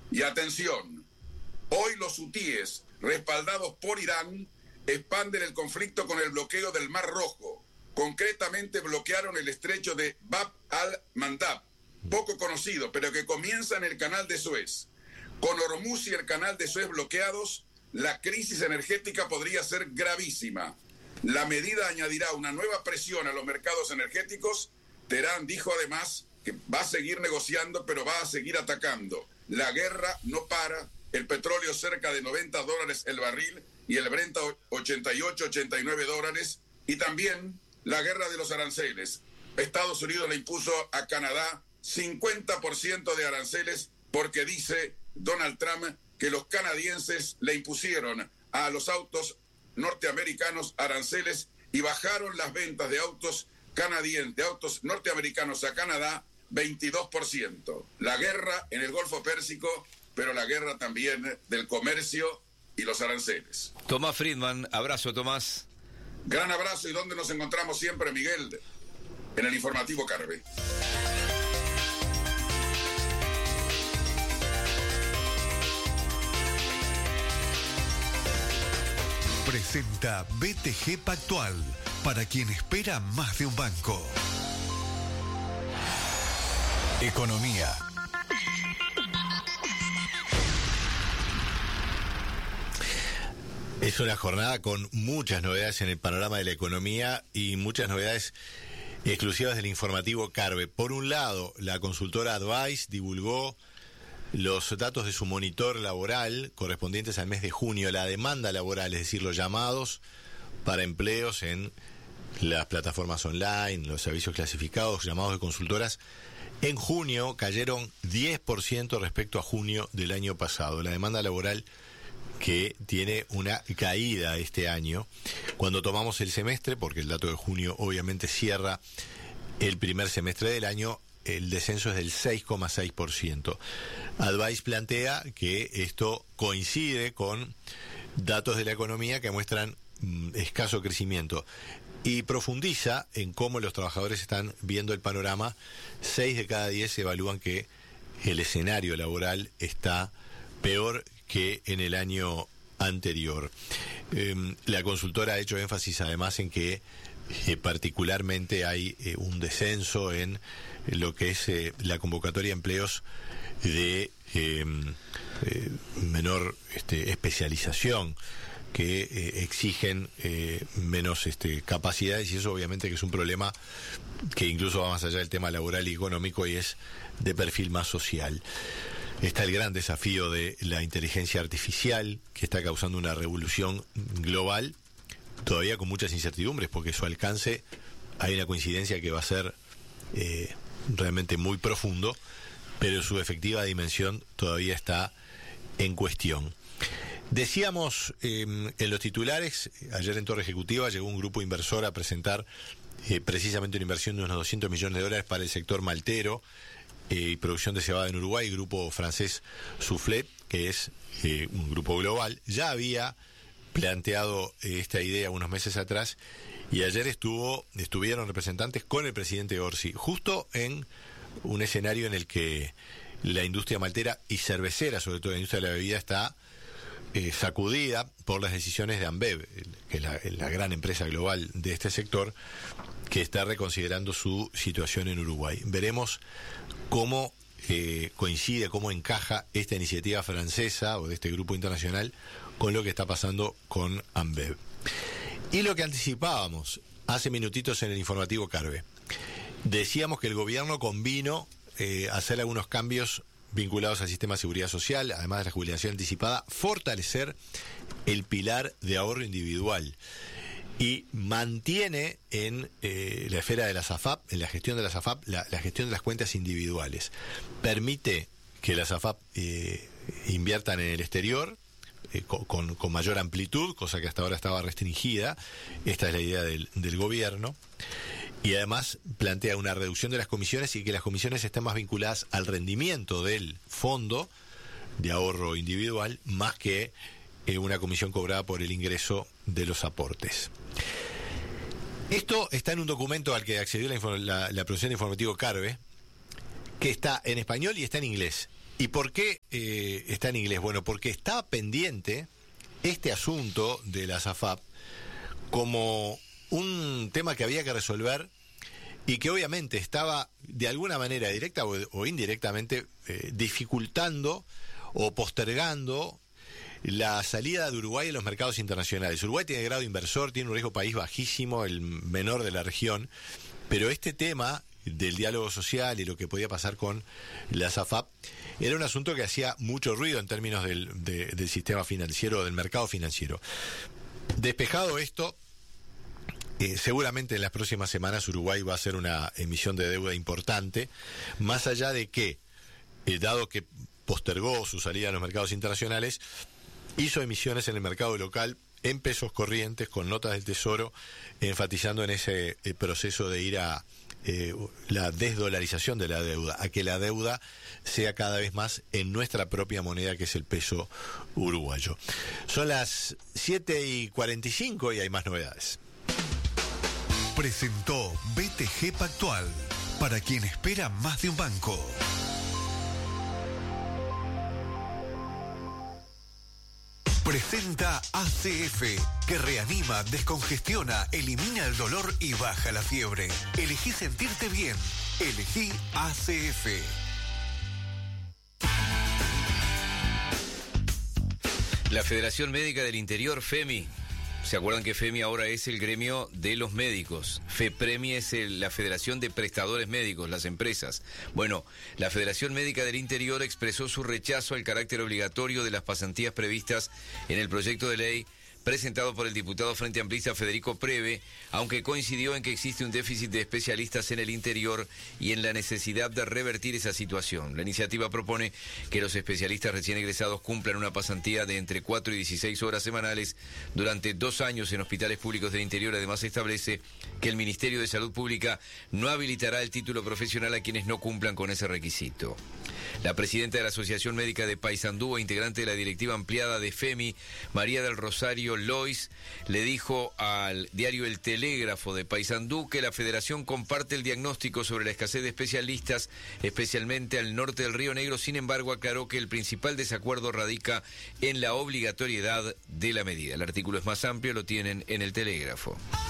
Y atención, hoy los hutíes, respaldados por Irán, expanden el conflicto con el bloqueo del Mar Rojo. Concretamente bloquearon el estrecho de Bab al-Mandab, poco conocido, pero que comienza en el canal de Suez. Con Hormuz y el canal de Suez bloqueados, la crisis energética podría ser gravísima. La medida añadirá una nueva presión a los mercados energéticos. Teherán dijo además que va a seguir negociando, pero va a seguir atacando. La guerra no para, el petróleo cerca de $90 el barril y el Brent $88-89. Y también la guerra de los aranceles. Estados Unidos le impuso a Canadá 50% de aranceles porque dice Donald Trump que los canadienses le impusieron a los autos norteamericanos aranceles y bajaron las ventas de autos canadienses, de autos norteamericanos a Canadá 22%. La guerra en el Golfo Pérsico, pero la guerra también del comercio y los aranceles. Tomás Friedman, abrazo Tomás. Gran abrazo. ¿Y dónde nos encontramos siempre, Miguel? En el informativo Carve. Presenta BTG Pactual, para quien espera más de un banco. Economía. Es una jornada con muchas novedades en el panorama de la economía y muchas novedades exclusivas del informativo Carve. Por un lado, la consultora Advice divulgó los datos de su monitor laboral correspondientes al mes de junio, la demanda laboral, es decir, los llamados para empleos en las plataformas online, los servicios clasificados, llamados de consultoras. En junio cayeron 10% respecto a junio del año pasado. La demanda laboral que tiene una caída este año. Cuando tomamos el semestre, porque el dato de junio obviamente cierra el primer semestre del año, el descenso es del 6,6%. Advice plantea que esto coincide con datos de la economía que muestran escaso crecimiento y profundiza en cómo los trabajadores están viendo el panorama. 6 de cada 10 evalúan que el escenario laboral está peor que en el año anterior. La consultora ha hecho énfasis además en que particularmente hay un descenso en lo que es la convocatoria de empleos de menor especialización, que exigen menos capacidades, y eso obviamente que es un problema que incluso va más allá del tema laboral y económico y es de perfil más social. Está el gran desafío de la inteligencia artificial, que está causando una revolución global, todavía con muchas incertidumbres, porque su alcance, hay una coincidencia que va a ser realmente muy profundo, pero su efectiva dimensión todavía está en cuestión. Decíamos en los titulares, ayer en Torre Ejecutiva llegó un grupo inversor a presentar precisamente una inversión de unos $200 millones para el sector maltero y producción de cebada en Uruguay, grupo francés Soufflet, que es un grupo global. Ya había planteado esta idea unos meses atrás y ayer estuvieron representantes con el presidente Orsi, justo en un escenario en el que la industria maltera y cervecera, sobre todo la industria de la bebida, está sacudida por las decisiones de Ambev, que es la gran empresa global de este sector, que está reconsiderando su situación en Uruguay. Veremos cómo coincide, cómo encaja esta iniciativa francesa o de este grupo internacional con lo que está pasando con Ambev. Y lo que anticipábamos hace minutitos en el informativo Carve, decíamos que el gobierno convino hacer algunos cambios vinculados al sistema de seguridad social, además de la jubilación anticipada, fortalecer el pilar de ahorro individual y mantiene en la esfera de las AFAP, en la gestión de las AFAP, la gestión de las cuentas individuales. Permite que las AFAP inviertan en el exterior con mayor amplitud, cosa que hasta ahora estaba restringida. Esta es la idea del gobierno. Y además plantea una reducción de las comisiones y que las comisiones estén más vinculadas al rendimiento del fondo de ahorro individual, más que una comisión cobrada por el ingreso de los aportes. Esto está en un documento al que accedió la producción de informativo Carve, que está en español y está en inglés. ¿Y por qué está en inglés? Bueno, porque está pendiente este asunto de la SAFAP como un tema que había que resolver y que obviamente estaba de alguna manera directa o indirectamente dificultando o postergando la salida de Uruguay a los mercados internacionales. Uruguay tiene grado inversor, tiene un riesgo país bajísimo, el menor de la región, pero este tema del diálogo social y lo que podía pasar con la SAFAP era un asunto que hacía mucho ruido en términos del sistema financiero, del mercado financiero. Despejado esto, seguramente en las próximas semanas Uruguay va a hacer una emisión de deuda importante, más allá de que, dado que postergó su salida a los mercados internacionales, hizo emisiones en el mercado local en pesos corrientes con notas del Tesoro, enfatizando en ese proceso de ir a la desdolarización de la deuda, a que la deuda sea cada vez más en nuestra propia moneda, que es el peso uruguayo. Son las 7:45 y hay más novedades. Presentó BTG Pactual, para quien espera más de un banco. Presenta ACF, que reanima, descongestiona, elimina el dolor y baja la fiebre. Elegí sentirte bien. Elegí ACF. La Federación Médica del Interior, FEMI. ¿Se acuerdan que FEMI ahora es el gremio de los médicos? FEPREMI es la Federación de Prestadores Médicos, las empresas. Bueno, la Federación Médica del Interior expresó su rechazo al carácter obligatorio de las pasantías previstas en el proyecto de ley presentado por el diputado Frente Amplista Federico Preve, aunque coincidió en que existe un déficit de especialistas en el interior y en la necesidad de revertir esa situación. La iniciativa propone que los especialistas recién egresados cumplan una pasantía de entre 4 y 16 horas semanales durante 2 años en hospitales públicos del interior. Además, establece que el Ministerio de Salud Pública no habilitará el título profesional a quienes no cumplan con ese requisito. La presidenta de la Asociación Médica de Paysandú e integrante de la directiva ampliada de FEMI, María del Rosario Lois, le dijo al diario El Telégrafo de Paysandú que la federación comparte el diagnóstico sobre la escasez de especialistas, especialmente al norte del Río Negro. Sin embargo, aclaró que el principal desacuerdo radica en la obligatoriedad de la medida. El artículo es más amplio, lo tienen en El Telégrafo.